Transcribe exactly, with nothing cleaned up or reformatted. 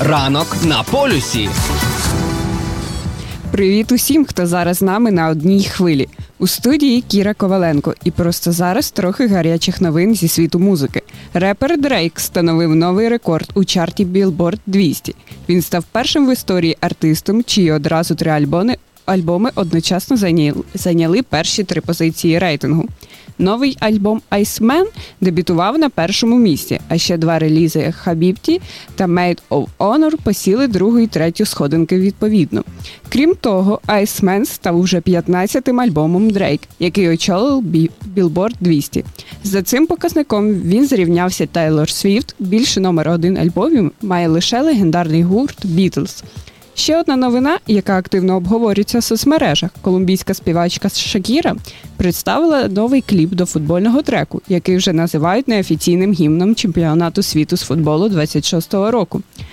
Ранок на полюсі. Привіт усім, хто зараз з нами на одній хвилі. У студії Кіра Коваленко. І просто зараз трохи гарячих новин зі світу музики. Репер Дрейк встановив новий рекорд у чарті Billboard двісті. Він став першим в історії артистом, чиї одразу три альбоми, альбоми одночасно зайняли, зайняли перші три позиції рейтингу. Новий альбом Iceman дебютував на першому місці, а ще два релізи Хабібті та Maid of Honor посіли другу і третю сходинки відповідно. Крім того, Iceman став уже п'ятнадцятим альбомом Дрейк, який очолив Billboard двісті. За цим показником він зрівнявся Тейлор Свіфт, більше номер один альбомів має лише легендарний гурт Beatles. Ще одна новина, яка активно обговорюється в соцмережах. Колумбійська співачка Шакіра представила новий кліп до футбольного треку, який вже називають неофіційним гімном чемпіонату світу з футболу двадцять шостого року.